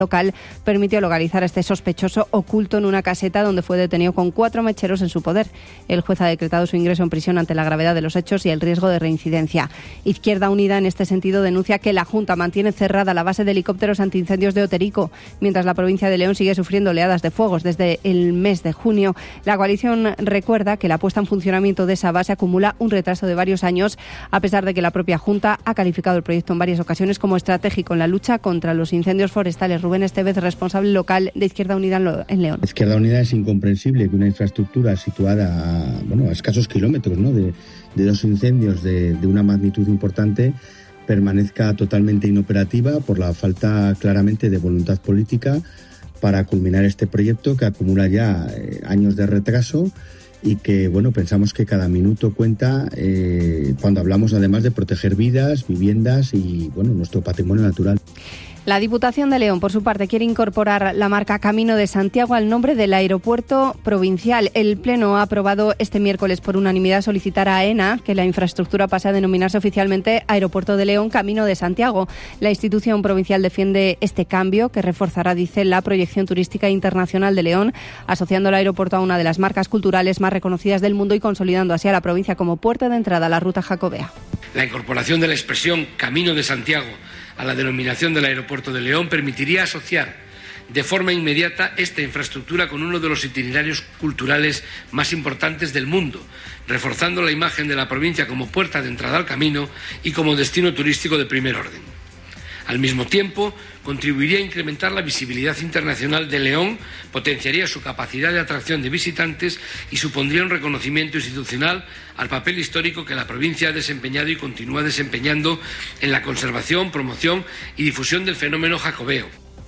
local permitió localizar a este sospechoso oculto en una caseta donde fue detenido con 4 mecheros en su poder. El juez ha decretado su ingreso en prisión ante la gravedad de los hechos y el riesgo de reincidencia. Izquierda Unida, en este sentido, denuncia que la Junta mantiene cerrada la base de helicópteros antiincendios de Oterico, mientras la provincia de León sigue sufriendo oleadas de fuegos desde el mes de junio. La coalición recuerda que la puesta en funcionamiento de esa base acumula un retraso de varios años, a pesar de que la propia Junta ha calificado el proyecto en varias ocasiones como estratégico en la lucha contra los incendios forestales. Rubén Estevez, responsable local de Izquierda Unida en León. Izquierda Unida es incomprensible que una infraestructura situada a escasos kilómetros, ¿no?, de dos incendios de una magnitud importante permanezca totalmente inoperativa por la falta claramente de voluntad política para culminar este proyecto que acumula ya años de retraso y que, pensamos que cada minuto cuenta cuando hablamos además de proteger vidas, viviendas y, nuestro patrimonio natural. La Diputación de León, por su parte, quiere incorporar la marca Camino de Santiago al nombre del aeropuerto provincial. El Pleno ha aprobado este miércoles por unanimidad solicitar a AENA que la infraestructura pase a denominarse oficialmente Aeropuerto de León Camino de Santiago. La institución provincial defiende este cambio que reforzará, dice, la proyección turística internacional de León, asociando el aeropuerto a una de las marcas culturales más reconocidas del mundo y consolidando así a la provincia como puerta de entrada a la ruta jacobea. La incorporación de la expresión Camino de Santiago a la denominación del Aeropuerto de León permitiría asociar de forma inmediata esta infraestructura con uno de los itinerarios culturales más importantes del mundo, reforzando la imagen de la provincia como puerta de entrada al camino y como destino turístico de primer orden. Al mismo tiempo, contribuiría a incrementar la visibilidad internacional de León, potenciaría su capacidad de atracción de visitantes y supondría un reconocimiento institucional al papel histórico que la provincia ha desempeñado y continúa desempeñando en la conservación, promoción y difusión del fenómeno jacobeo.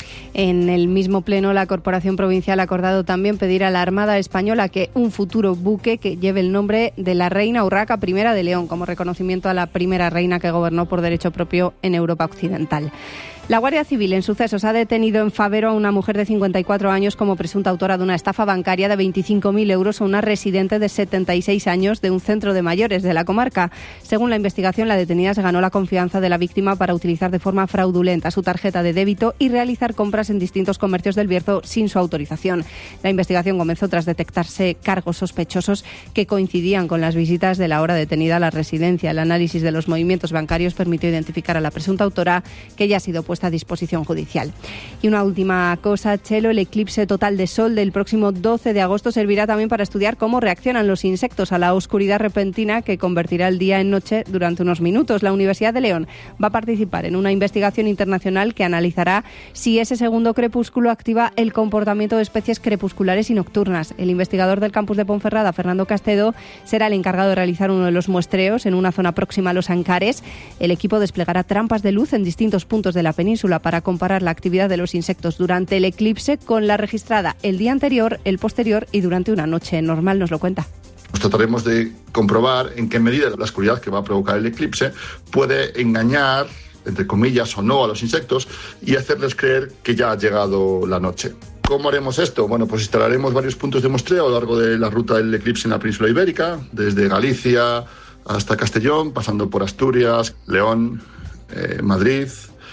En el mismo pleno, la Corporación Provincial ha acordado también pedir a la Armada Española que un futuro buque que lleve el nombre de la Reina Urraca I de León, como reconocimiento a la primera reina que gobernó por derecho propio en Europa Occidental. La Guardia Civil en sucesos ha detenido en Fabero a una mujer de 54 años como presunta autora de una estafa bancaria de 25.000 euros a una residente de 76 años de un centro de mayores de la comarca. Según la investigación, la detenida se ganó la confianza de la víctima para utilizar de forma fraudulenta su tarjeta de débito y realizar compras en distintos comercios del Bierzo sin su autorización. La investigación comenzó tras detectarse cargos sospechosos que coincidían con las visitas de la hora detenida a la residencia. El análisis de los movimientos bancarios permitió identificar a la presunta autora, que ya ha sido puesta a disposición judicial. Y una última cosa, Chelo, el eclipse total de sol del próximo 12 de agosto servirá también para estudiar cómo reaccionan los insectos a la oscuridad repentina que convertirá el día en noche durante unos minutos. La Universidad de León va a participar en una investigación internacional que analizará si ese segundo crepúsculo activa el comportamiento de especies crepusculares y nocturnas. El investigador del campus de Ponferrada, Fernando Castedo, será el encargado de realizar uno de los muestreos en una zona próxima a los Ancares. El equipo desplegará trampas de luz en distintos puntos de la península para comparar la actividad de los insectos durante el eclipse con la registrada el día anterior, el posterior y durante una noche normal. Nos lo cuenta. Trataremos de comprobar en qué medida la oscuridad que va a provocar el eclipse puede engañar, entre comillas o no, a los insectos y hacerles creer que ya ha llegado la noche. ¿Cómo haremos esto? Bueno, pues instalaremos varios puntos de muestreo a lo largo de la ruta del eclipse en la península ibérica, desde Galicia hasta Castellón, pasando por Asturias, León, Madrid.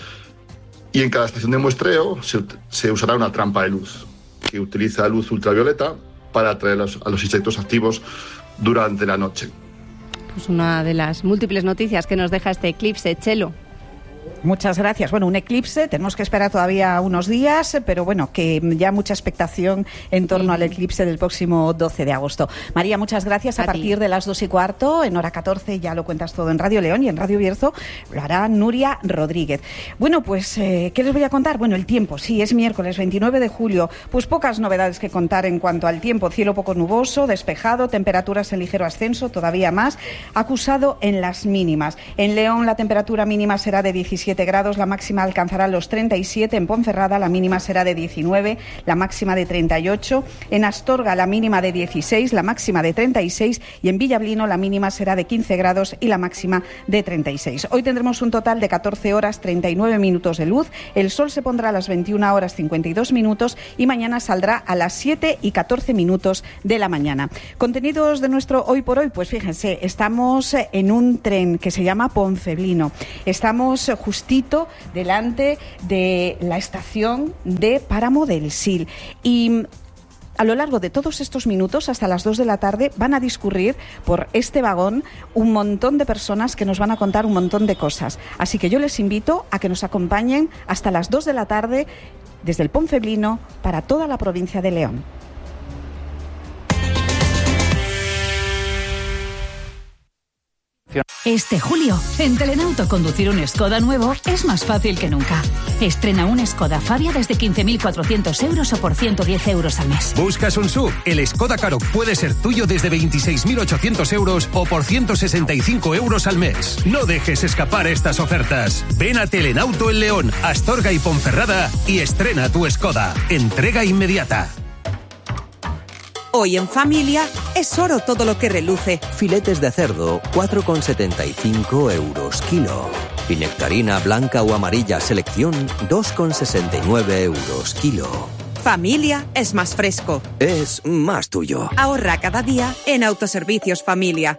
Y en cada estación de muestreo se usará una trampa de luz que utiliza luz ultravioleta para atraer a los insectos activos durante la noche. Pues una de las múltiples noticias que nos deja este eclipse, Chelo. Muchas gracias. Bueno, un eclipse, tenemos que esperar todavía unos días, pero bueno, que ya mucha expectación en torno al eclipse del próximo 12 de agosto. María, muchas gracias. A partir de las 2:15, en hora 14, ya lo cuentas todo en Radio León y en Radio Bierzo, lo hará Nuria Rodríguez. Bueno, pues, ¿qué les voy a contar? Bueno, el tiempo, sí, es miércoles 29 de julio, pues pocas novedades que contar en cuanto al tiempo. Cielo poco nuboso, despejado, temperaturas en ligero ascenso, todavía más, acusado en las mínimas. En León la temperatura mínima será de 17 grados, la máxima alcanzará los 37, en Ponferrada la mínima será de 19, la máxima de 38, en Astorga la mínima de 16, la máxima de 36 y en Villablino la mínima será de 15 grados y la máxima de 36. Hoy tendremos un total de 14 horas 39 minutos de luz, el sol se pondrá a las 21 horas 52 minutos y mañana saldrá a las 7 y 14 minutos de la mañana. Contenidos de nuestro Hoy por Hoy, pues fíjense, estamos en un tren que se llama Ponceblino. Estamos justamente justito delante de la estación de Páramo del Sil. Y a lo largo de todos estos minutos, hasta las 2 de la tarde, van a discurrir por este vagón un montón de personas que nos van a contar un montón de cosas. Así que yo les invito a que nos acompañen hasta las 2 de la tarde desde el Ponceblino para toda la provincia de León. Este julio, en Telenauto, conducir un Skoda nuevo es más fácil que nunca. Estrena un Skoda Fabia desde 15.400 euros o por 110 euros al mes. ¿Buscas un SUV? El Skoda Karoq puede ser tuyo desde 26.800 euros o por 165 euros al mes. No dejes escapar estas ofertas. Ven a Telenauto en León, Astorga y Ponferrada y estrena tu Skoda. Entrega inmediata. Hoy en familia es oro todo lo que reluce. Filetes de cerdo, 4,75 euros kilo. Y nectarina blanca o amarilla selección, 2,69 euros kilo. Familia es más fresco. Es más tuyo. Ahorra cada día en Autoservicios Familia.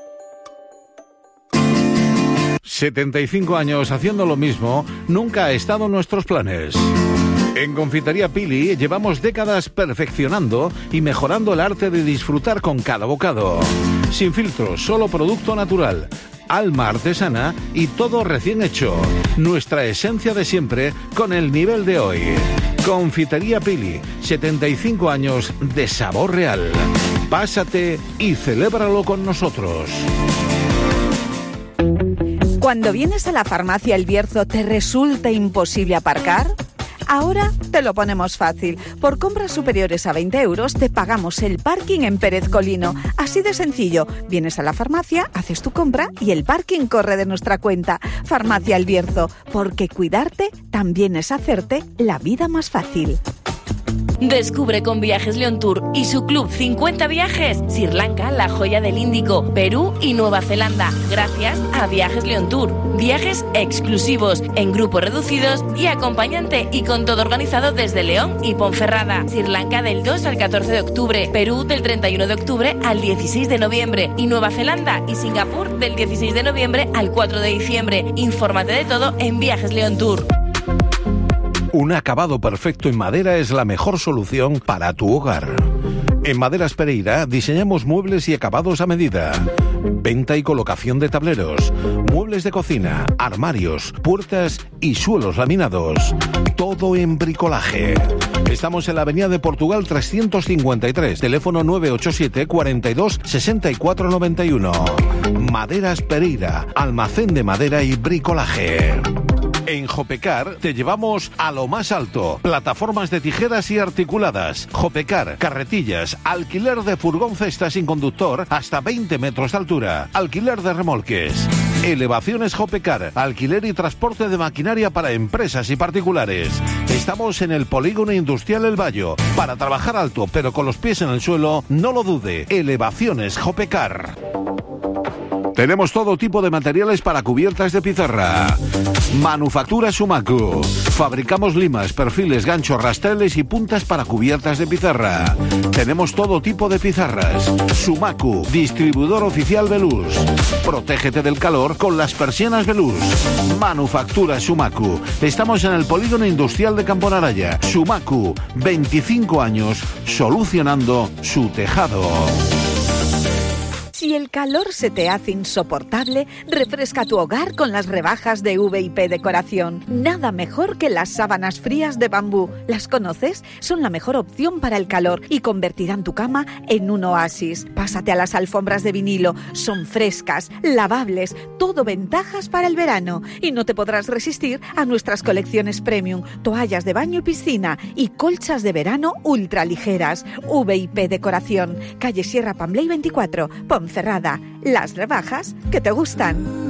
75 años haciendo lo mismo nunca ha estado en nuestros planes. En Confitería Pili llevamos décadas perfeccionando y mejorando el arte de disfrutar con cada bocado. Sin filtros, solo producto natural, alma artesana y todo recién hecho. Nuestra esencia de siempre con el nivel de hoy. Confitería Pili, 75 años de sabor real. Pásate y celébralo con nosotros. Cuando vienes a la farmacia El Bierzo, ¿te resulta imposible aparcar? Ahora te lo ponemos fácil. Por compras superiores a 20 euros te pagamos el parking en Pérez Colino. Así de sencillo. Vienes a la farmacia, haces tu compra y el parking corre de nuestra cuenta. Farmacia El Bierzo, porque cuidarte también es hacerte la vida más fácil. Descubre con Viajes León Tour y su club 50 viajes Sri Lanka, la joya del Índico, Perú y Nueva Zelanda, gracias a Viajes León Tour. Viajes exclusivos, en grupos reducidos y acompañante, y con todo organizado desde León y Ponferrada. Sri Lanka del 2 al 14 de octubre, Perú del 31 de octubre al 16 de noviembre y Nueva Zelanda y Singapur del 16 de noviembre al 4 de diciembre. Infórmate de todo en Viajes León Tour. Un acabado perfecto en madera es la mejor solución para tu hogar. En Maderas Pereira diseñamos muebles y acabados a medida. Venta y colocación de tableros, muebles de cocina, armarios, puertas y suelos laminados. Todo en bricolaje. Estamos en la Avenida de Portugal 353, teléfono 987 42 64 91. Maderas Pereira, almacén de madera y bricolaje. En Jopecar te llevamos a lo más alto. Plataformas de tijeras y articuladas. Jopecar, carretillas, alquiler de furgón cesta sin conductor hasta 20 metros de altura. Alquiler de remolques. Elevaciones Jopecar, alquiler y transporte de maquinaria para empresas y particulares. Estamos en el Polígono Industrial El Bayo. Para trabajar alto pero con los pies en el suelo, no lo dude. Elevaciones Jopecar. Tenemos todo tipo de materiales para cubiertas de pizarra. Manufactura Sumacu. Fabricamos limas, perfiles, ganchos, rastreles y puntas para cubiertas de pizarra. Tenemos todo tipo de pizarras. Sumacu, distribuidor oficial Velús. Protégete del calor con las persianas Velús. Manufactura Sumacu. Estamos en el Polígono Industrial de Camponaraya. Sumacu, 25 años solucionando su tejado. Si el calor se te hace insoportable, refresca tu hogar con las rebajas de V&P Decoración. Nada mejor que las sábanas frías de bambú. ¿Las conoces? Son la mejor opción para el calor y convertirán tu cama en un oasis. Pásate a las alfombras de vinilo. Son frescas, lavables, todo ventajas para el verano. Y no te podrás resistir a nuestras colecciones premium, toallas de baño y piscina y colchas de verano ultra ligeras. V&P Decoración, calle Sierra Pambley 24, Ponferrada. Las rebajas que te gustan.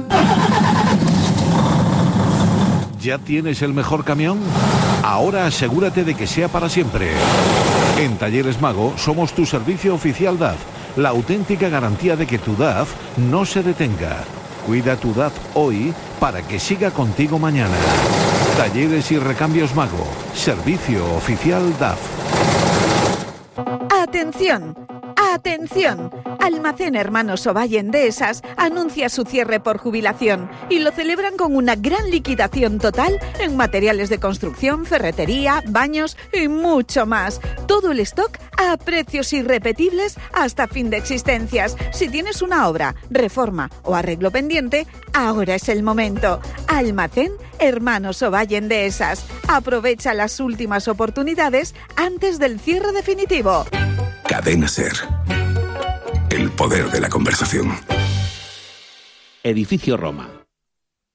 ¿Ya tienes el mejor camión? Ahora asegúrate de que sea para siempre. En Talleres Mago somos tu servicio oficial DAF, la auténtica garantía de que tu DAF no se detenga. Cuida tu DAF hoy para que siga contigo mañana. Talleres y Recambios Mago, servicio oficial DAF. ¡Atención! ¡Atención! Almacén Hermanos Ovalle Endesas anuncia su cierre por jubilación y lo celebran con una gran liquidación total en materiales de construcción, ferretería, baños y mucho más. Todo el stock a precios irrepetibles hasta fin de existencias. Si tienes una obra, reforma o arreglo pendiente, ahora es el momento. Almacén Hermanos Ovalle Endesas. Aprovecha las últimas oportunidades antes del cierre definitivo. Cadena SER. El poder de la conversación. Edificio Roma.